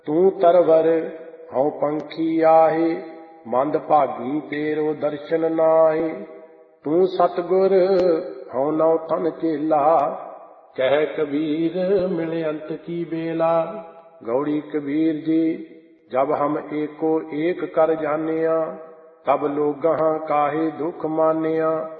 ਤੂੰ ਤਰਵਰ ਹਉ ਪੰਖੀ ਆਹੇ, ਮੰਦ ਭਾਗੀ ਤੇਰੋ ਦਰਸ਼ਨ ਨਾਹੀ। ਤੂੰ ਸਤਿਗੁਰ ਹਉ ਨਉ ਤਨ ਚੇਲਾ, ਕਹਿ ਕਬੀਰ ਮਿਲ ਅੰਤ ਕੀ बेला। गौड़ी कबीर जी जब हम एको एक कर जानिया, तब लोगां काहे दुख मानिया।